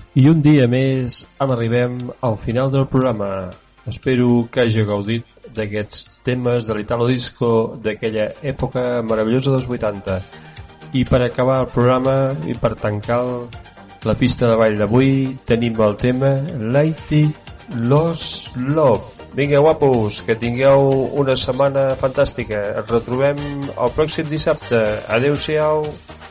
I un dia més arribem al final del programa. Espero que hagi gaudit d'aquests temes de l'Italo Disco d'aquella època meravellosa dels 80. I per acabar el programa i per tancar la pista de ball d'avui tenim el tema Lady Lost Love. Vinga, guapos, que tingueu una setmana fantàstica. Ens retrobem el pròxim dissabte. Adeu-siau.